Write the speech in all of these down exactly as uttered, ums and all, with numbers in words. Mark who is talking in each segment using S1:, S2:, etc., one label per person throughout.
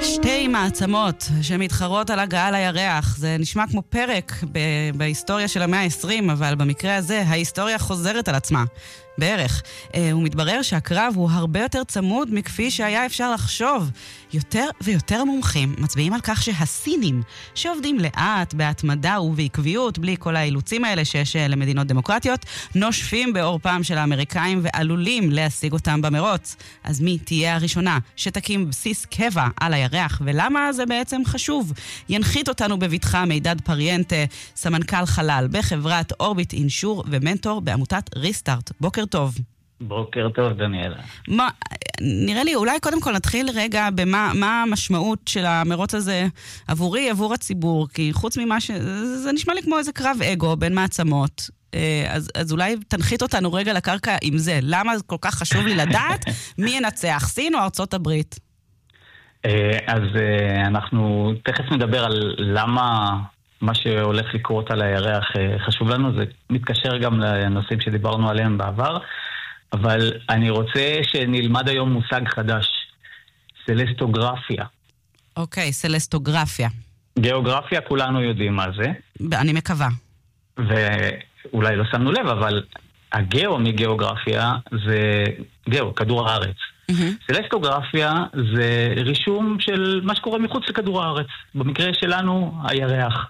S1: שתי מעצמות שמתחרות על הגעה לירח. זה נשמע כמו פרק ב- בהיסטוריה של המאה ה-עשרים, אבל במקרה הזה ההיסטוריה חוזרת על עצמה. בערך. הוא מתברר שהקרב הוא הרבה יותר צמוד מכפי שהיה אפשר לחשוב. יותר ויותר מומחים מצביעים על כך שהסינים, שעובדים לאט, בהתמדה ובעקביות, בלי כל האילוצים האלה שיש למדינות דמוקרטיות, נושפים בעורפם של האמריקאים ועלולים להשיג אותם במרוץ. אז מי תהיה הראשונה שתקים בסיס קבע על הירח, ולמה זה בעצם חשוב? ינחית אותנו בביטחה מידד פריאנטה, סמנכ"ל חלל בחברת אורביט אינשור ומנטור בעמותת ריסטארט. בוקר טוב.
S2: בוקר טוב, דניאלה.
S1: מה, נראה לי, אולי קודם כל נתחיל רגע במה מה המשמעות של המרוץ הזה עבורי, עבור הציבור, כי חוץ ממה ש... זה נשמע לי כמו איזה קרב אגו בין מעצמות. אז, אז אולי תנחית אותנו רגע לקרקע עם זה. למה כל כך חשוב לי לדעת מי ינצח, סין או ארצות הברית?
S2: אז אנחנו תכף נדבר על למה מה שהולך לקרות על הירח חשוב לנו. זה מתקשר גם לנושאים שדיברנו עליהם בעבר, אבל אני רוצה שנלמד היום מושג חדש, סלסטוגרפיה.
S1: אוקיי, סלסטוגרפיה.
S2: גיאוגרפיה כולנו יודעים מה זה.
S1: אני מקווה.
S2: ואולי לא שמנו לב, אבל הגיאו מגיאוגרפיה זה גיאו, כדור הארץ. Mm-hmm. סלסטוגרפיה זה רישום של מה שקורה מחוץ לכדור הארץ. במקרה שלנו, הירח.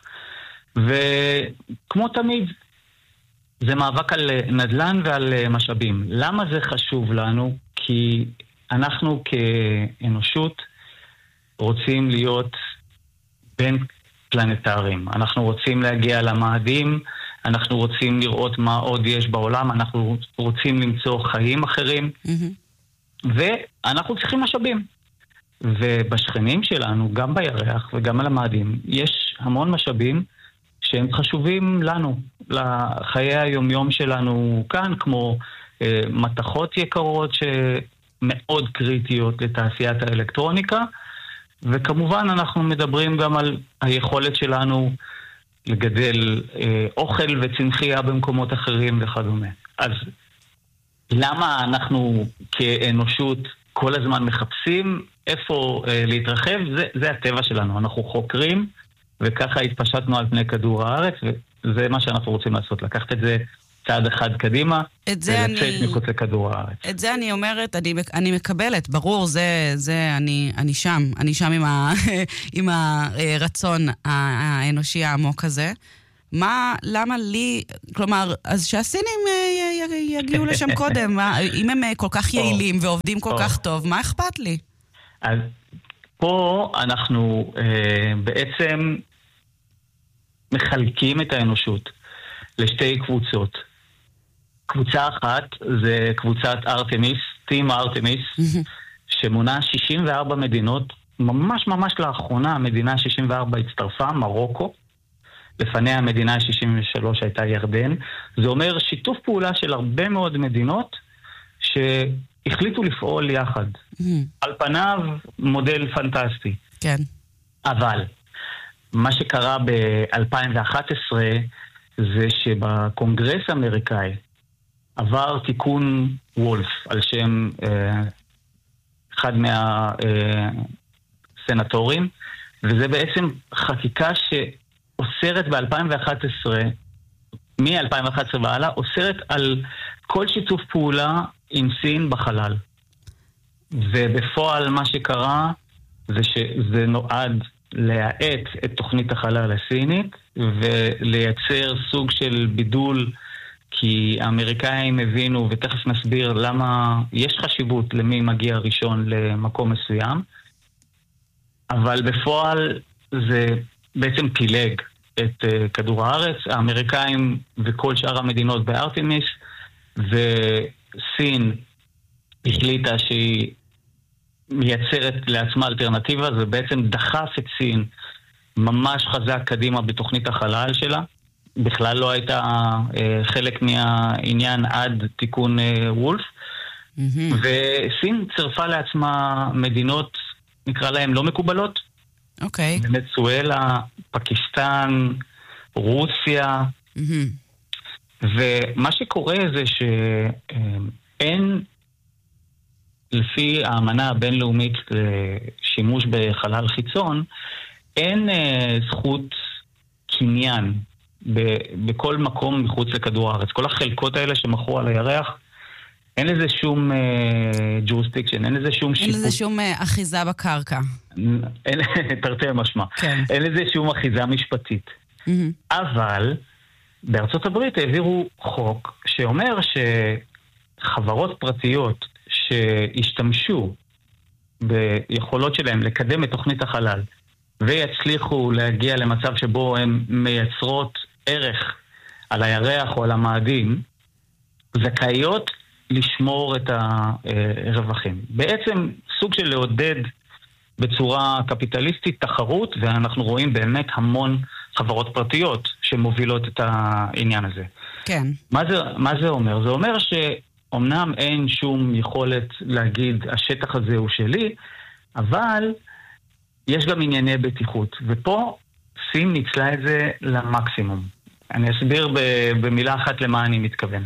S2: וכמו תמיד, זה מאבק על נדל"ן ועל משאבים. למה זה חשוב לנו? כי אנחנו כאנושות רוצים להיות בין פלנטרים. אנחנו רוצים להגיע למאדים, אנחנו רוצים לראות מה עוד יש בעולם, אנחנו רוצים למצוא חיים אחרים, mm-hmm. ואנחנו צריכים משאבים. ובשכנים שלנו, גם בירח וגם על המאדים, יש המון משאבים שהם חשובים לנו, לחיי היומיום שלנו כאן, כמו אה, מתכות יקרות שמאוד קריטיות לתעשיית האלקטרוניקה, וכמובן אנחנו מדברים גם על היכולת שלנו לגדל אה, אוכל וצמחייה במקומות אחרים וכדומה. אז למה אנחנו כאנושות כל הזמן מחפשים איפה אה, להתרחב? זה, זה הטבע שלנו, אנחנו חוקרים, וככה התפשטנו על פני כדור הארץ, וזה מה שאנחנו רוצים לעשות, לקחת את זה צעד אחד קדימה, ולצאת מחוץ לכדור הארץ.
S1: את זה אני אומרת, אני, אני מקבלת, ברור, זה, זה, אני, אני שם, אני שם עם, ה, עם הרצון האנושי העמוק הזה. מה, למה לי, כלומר, אז שהסינים יגיעו לשם קודם, אם הם כל כך יעילים ועובדים כל כך טוב, מה אכפת לי?
S2: אז פה אנחנו אה, בעצם מחלקים את האנושות לשתי קבוצות. קבוצה אחת זה קבוצת ארטמיס, טים ארטמיס, שמונה שישים וארבע מדינות. ממש ממש לאחרונה המדינה שישים וארבע הצטרפה, מרוקו. לפניה המדינה שישים ושלוש הייתה ירדן. זה אומר שיתוף פעולה של הרבה מאוד מדינות ש... החליטו לפעול יחד. Mm-hmm. על פניו מודל פנטסטי.
S1: כן.
S2: אבל מה שקרה ב-אלפיים ואחת עשרה זה שבקונגרס האמריקאי עבר תיקון וולף על שם אה, אחד מהסנטורים, אה, וזה בעצם חקיקה שאוסרת ב-אלפיים ואחת עשרה, מ-אלפיים ואחת עשרה ועלה, אוסרת על כל שיתוף פעולה עם סין בחלל. ובפועל מה שקרה זה שזה נועד להאט את תוכנית החלל הסינית ולייצר סוג של בידול, כי האמריקאים הבינו, ותכף נסביר למה יש חשיבות למי מגיע ראשון למקום מסוים, אבל בפועל זה בעצם פילג את כדור הארץ. האמריקאים וכל שאר המדינות בארטמיס, וסין החליטה שהיא מייצרת לעצמה אלטרנטיבה. זה בעצם דחף את סין ממש חזק קדימה בתוכנית החלל שלה. בכלל לא הייתה אה, חלק מהעניין עד תיקון אה, וולף. Mm-hmm. וסין צרפה לעצמה מדינות, נקרא להם לא מקובלות.
S1: אוקיי. Okay.
S2: ונצואלה, פקיסטן, רוסיה. Mm-hmm. ומה שקורה זה שאין לפי האמנה הבינלאומית לשימוש בחלל חיצון, אין אה, זכות קניין ב- בכל מקום מחוץ לכדור הארץ. כל החלקות האלה שמכרו על הירח, אין לזה שום ג'ורסטיקשן, אין לזה שום שיפוט.
S1: אין לזה שום uh, אחיזה בקרקע.
S2: אין, תרתי משמע.
S1: כן.
S2: אין לזה שום אחיזה משפטית.
S1: Mm-hmm.
S2: אבל בארצות הברית העבירו חוק שאומר שחברות פרטיות שהשתמשו ביכולות שלהם לקדם את תוכנית החלל, ויצליחו להגיע למצב שבו הן מייצרות ערך על הירח או על המאדים, זכאיות לשמור את הרווחים. בעצם סוג של לעודד בצורה קפיטליסטית תחרות, ואנחנו רואים באמת המון חברות פרטיות שמובילות את העניין הזה.
S1: כן.
S2: מה זה, מה זה אומר? זה אומר שאומנם אין שום יכולת להגיד השטח הזה הוא שלי, אבל יש גם ענייני בטיחות, ופה סין ניצלה את זה למקסימום. אני אסביר במילה אחת למה אני מתכוון.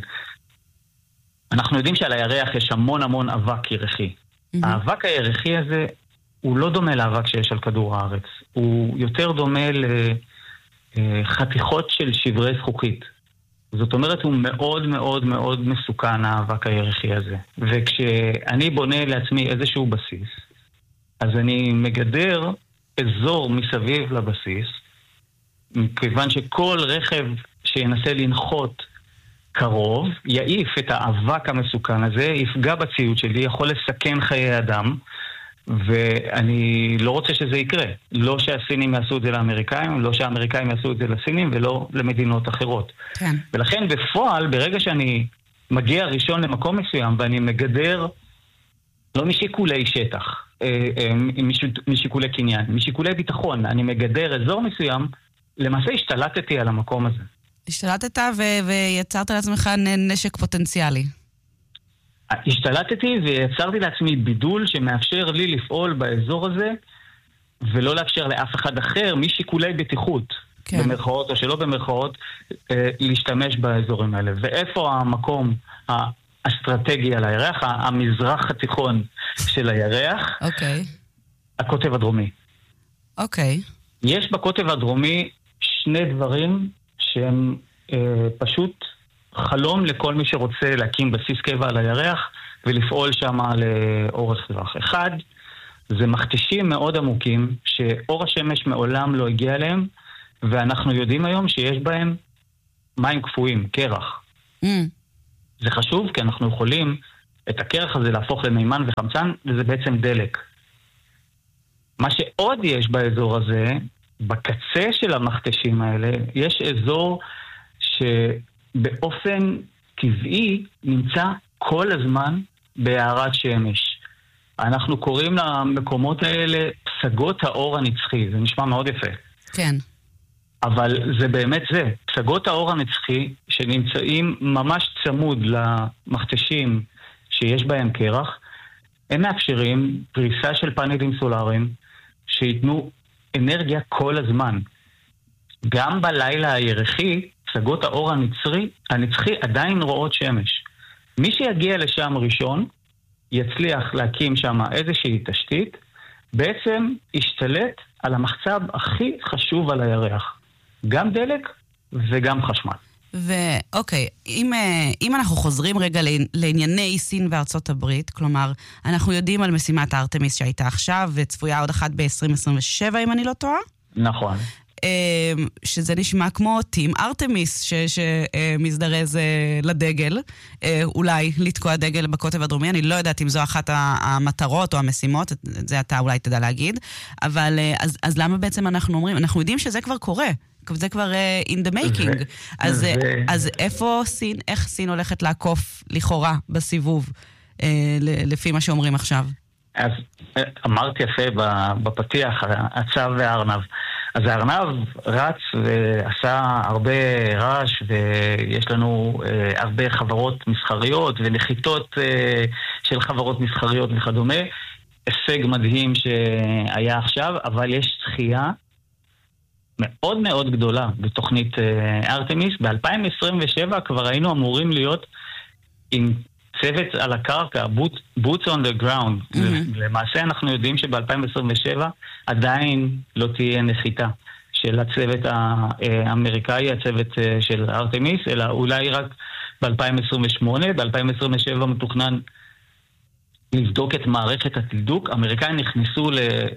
S2: אנחנו יודעים שעל הירח יש המון המון אבק ירחי. Mm-hmm. האבק הירחי הזה הוא לא דומה לאבק שיש על כדור הארץ. הוא יותר דומה לחתיכות של שברי זכוכית. זאת אומרת, הוא מאוד מאוד מאוד מסוכן, האבק הירחי הזה. וכשאני בונה לעצמי איזשהו בסיס, אז אני מגדר אזור מסביב לבסיס, מכיוון שכל רכב שינסה לנחות קרוב, יעיף את האבק המסוכן הזה, יפגע בציוד שלי, יכול לסכן חיי אדם, ואני לא רוצה שזה יקרה. לא שהסינים יעשו את זה לאמריקאים, לא שהאמריקאים יעשו את זה לסינים, ולא למדינות אחרות.
S1: כן.
S2: ולכן בפועל, ברגע שאני מגיע ראשון למקום מסוים, ואני מגדר, לא משיקולי שטח, משיקולי קניין, משיקולי ביטחון, אני מגדר אזור מסוים, למעשה השתלטתי על המקום הזה.
S1: השתלטת ו- ויצרת לעצמך נשק פוטנציאלי.
S2: השתלטתי ויצרתי לעצמי בידול שמאפשר לי לפעול באזור הזה, ולא לאפשר לאף אחד אחר, משיקולי בטיחות, כן. במרכאות או שלא במרכאות, להשתמש באזורים האלה. ואיפה המקום האסטרטגי על הירח, המזרח התיכון של הירח?
S1: אוקיי.
S2: הקוטב הדרומי.
S1: אוקיי.
S2: יש בקוטב הדרומי שני דברים שהם אה, פשוט חלום לכל מי שרוצה להקים בסיס קבע על הירח ולפעול שם לאורך טווח. אחד, זה מכתשים מאוד עמוקים שאור השמש מעולם לא הגיע אליהם, ואנחנו יודעים היום שיש בהם מים קפואים, קרח. Mm. זה חשוב כי אנחנו יכולים את הקרח הזה להפוך למימן וחמצן, וזה בעצם דלק. מה שעוד יש באזור הזה, בקצה של המכתשים האלה, יש אזור שבאופן טבעי נמצא כל הזמן בהארת שמש. אנחנו קוראים למקומות האלה פסגות האור הנצחי. זה נשמע מאוד יפה.
S1: כן.
S2: אבל זה באמת זה. פסגות האור הנצחי שנמצאים ממש צמוד למכתשים שיש בהם קרח, הם מאפשרים פריסה של פאנלים סולאריים שיתנו אנרגיה כל הזמן. גם בלילה הירחי, פסגות האור הנצחי, הנצחי עדיין רואות שמש. מי שיגיע לשם ראשון, יצליח להקים שם איזושהי תשתית, בעצם ישתלט על המחצב הכי חשוב על הירח. גם דלק וגם חשמל.
S1: ואוקיי, אם, אם אנחנו חוזרים רגע לענייני סין וארצות הברית, כלומר, אנחנו יודעים על משימת הארטמיס שהייתה עכשיו, וצפויה עוד אחת ב-עשרים עשרים ושבע, אם אני לא טועה.
S2: נכון.
S1: שזה נשמע כמו טים ארטמיס שמזדרז לדגל, אולי לתקוע דגל בקוטב הדרומי. אני לא יודעת אם זו אחת המטרות או המשימות, זה אתה אולי תדע להגיד, אבל אז, אז למה בעצם אנחנו אומרים, אנחנו יודעים שזה כבר קורה, זה כבר uh, in the making. אז, ו... אז איפה סין, איך סין הולכת לעקוף לכאורה בסיבוב, uh, לפי מה שאומרים עכשיו?
S2: אז אמרתי יפה בפתיח, הצב והארנב. אז הארנב רץ ועשה הרבה רעש, ויש לנו uh, הרבה חברות מסחריות ונחיתות uh, של חברות מסחריות וכדומה. הישג מדהים שהיה עכשיו, אבל יש זכייה מאוד מאוד גדולה בתוכנית ארטמיס. ב-אלפיים עשרים ושבע כבר היינו אמורים להיות עם צוות על הקרקע, boots on the ground. Mm-hmm. למעשה אנחנו יודעים שב-אלפיים עשרים ושבע עדיין לא תהיה נחיתה של הצוות האמריקאי, הצוות של ארטמיס, אלא אולי רק ב-אלפיים עשרים ושמונה, ב-אלפיים עשרים ושבע מתוכנן לבדוק את מערכת התדלוק. האמריקאים נכנסו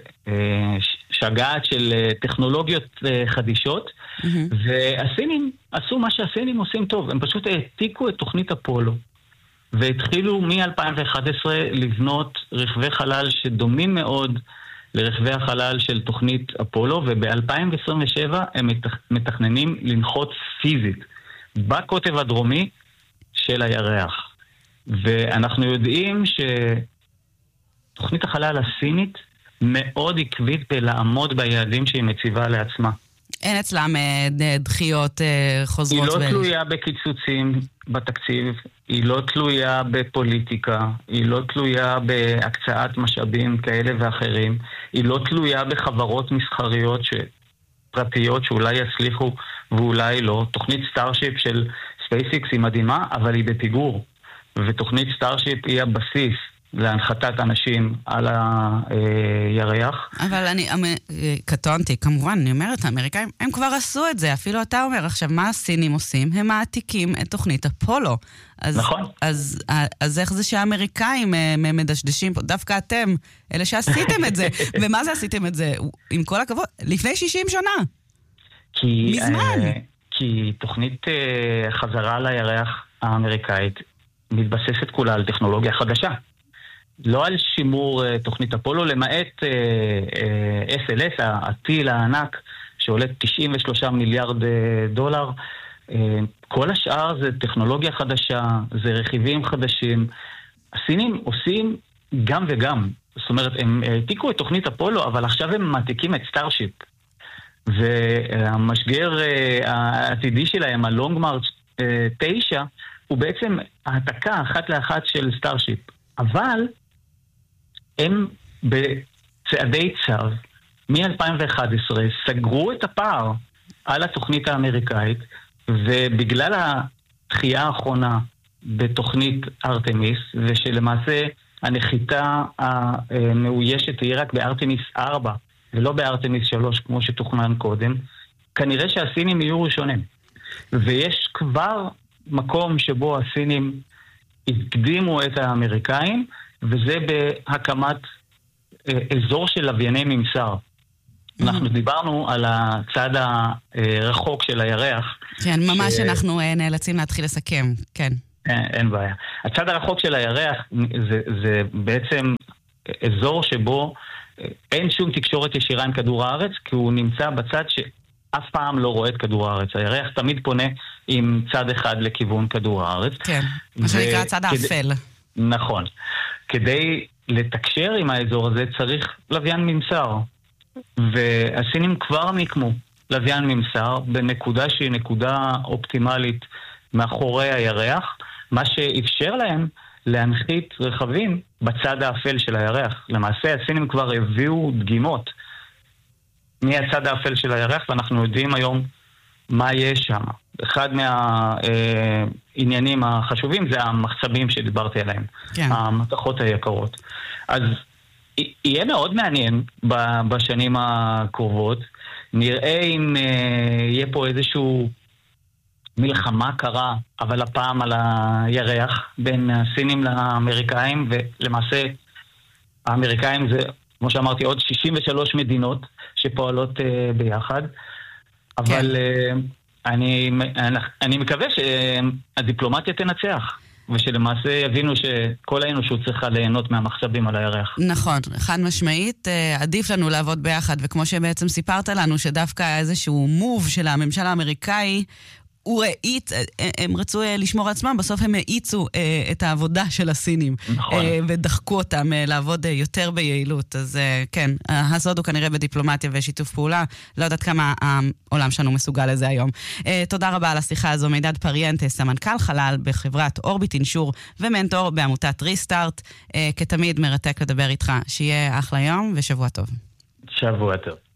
S2: לשגעת של טכנולוגיות חדישות, mm-hmm. והסינים עשו מה שהסינים עושים טוב, הם פשוט העתיקו את תוכנית אפולו, והתחילו מ-אלפיים ואחת עשרה לבנות רכבי חלל שדומים מאוד לרכבי החלל של תוכנית אפולו, וב-אלפיים עשרים ושבע הם מתכננים לנחות פיזית בקוטב הדרומי של הירח. ואנחנו יודעים שתוכנית החלל הסינית מאוד עקבית בלעמוד ביעדים שהיא מציבה לעצמה.
S1: אין אצלם דחיות חוזרות.
S2: היא לא תלויה בקיצוצים בתקציב, היא לא תלויה בפוליטיקה, היא לא תלויה בהקצאת משאבים כאלה ואחרים, היא לא תלויה בחברות מסחריות פרטיות שאולי יצליחו ואולי לא. תוכנית סטארשיפ של ספייסיקס היא מדהימה, אבל היא בפיגור. ותוכנית סטארשיפ היא הבסיס להנחתת אנשים על הירח.
S1: אבל אני קטונתי, כמובן, אני אומרת, האמריקאים, הם כבר עשו את זה, אפילו אתה אומר, עכשיו, מה הסינים עושים? הם מעתיקים את תוכנית אפולו. אז,
S2: נכון.
S1: אז, אז איך זה שהאמריקאים מדשדשים פה? דווקא אתם, אלה שעשיתם את זה. ומה זה עשיתם את זה? עם כל הכבוד, לפני שישים שנה.
S2: כי,
S1: מזמן.
S2: Uh, כי תוכנית uh, חזרה לירח האמריקאית מתבססת כולה על טכנולוגיה חדשה. לא על שימור uh, תוכנית אפולו, למעט uh, uh, אס אל אס, הטיל הענק, שעולה תשעים ושלושה מיליארד uh, דולר. Uh, כל השאר זה טכנולוגיה חדשה, זה רכיבים חדשים. הסינים עושים גם וגם. זאת אומרת, הם העתיקו את תוכנית אפולו, אבל עכשיו הם מעתיקים את סטארשיפ. והמשגר uh, העתידי שלהם, הלונג מרץ' תשע, הוא בעצם העתקה אחת לאחת של סטארשיפ. אבל הם בצעדי צו מ-אלפיים ואחת עשרה סגרו את הפער על התוכנית האמריקאית, ובגלל הדחייה האחרונה בתוכנית ארטמיס, ושלמעשה הנחיתה המאוישת היא רק בארטמיס ארבע ולא בארטמיס שלוש כמו שתוכנן קודם, כנראה שהסינים יהיו ראשונים. ויש כבר מקום שבו הסינים הקדימו את האמריקאים, וזה בהקמת אזור של לווייני ממסר. Mm-hmm. אנחנו דיברנו על הצד הרחוק של הירח.
S1: כן, ממש ש... אנחנו נאלצים להתחיל לסכם, כן.
S2: אין, אין בעיה. הצד הרחוק של הירח זה, זה בעצם אזור שבו אין שום תקשורת ישירה עם כדור הארץ, כי הוא נמצא בצד שאף פעם לא רואה את כדור הארץ. הירח תמיד פונה עם צד אחד לכיוון כדור הארץ.
S1: כן, מה שנקרא הצד האפל.
S2: נכון. כדי לתקשר עם האזור הזה צריך לוויין ממסר. והסינים כבר נקמו לוויין ממסר בנקודה שהיא נקודה אופטימלית מאחורי הירח, מה שאפשר להם להנחית רכבים בצד האפל של הירח. למעשה הסינים כבר הביאו דגימות מהצד האפל של הירח, ואנחנו יודעים היום מה יש שם. אחד מהעניינים החשובים זה המחצבים שדיברתי עליהם, כן. המתכות היקרות. אז יהיה מאוד מעניין בשנים הקרובות. נראה אם יהיה פה איזשהו מלחמה קרה, אבל הפעם על הירח, בין הסינים לאמריקאים, ולמעשה האמריקאים זה, כמו שאמרתי, עוד שישים ושלוש מדינות שפועלות ביחד. אבל כן. אני, אני מקווה שהדיפלומטיה תנצח. ושלמעשה יבינו שכל האנושות צריכה ליהנות מהמחשבים על הירח.
S1: נכון, חד משמעית, עדיף לנו לעבוד ביחד, וכמו שבעצם סיפרת לנו שדווקא איזשהו מוב של הממשל האמריקאי, הוא העיץ, הם רצו לשמור עצמם, בסוף הם העיצו את העבודה של הסינים, נכון. ודחקו אותם לעבוד יותר ביעילות. אז כן, הסוד הוא כנראה בדיפלומטיה ושיתוף פעולה, לא יודעת כמה העולם שלנו מסוגל לזה היום. תודה רבה על השיחה הזו, מידד פריאנטס, סמנכ"ל חלל בחברת אורביט אינשור, ומנטור בעמותת ריסטארט. כתמיד מרתק לדבר איתך, שיהיה אחלה יום ושבוע טוב.
S2: שבוע טוב.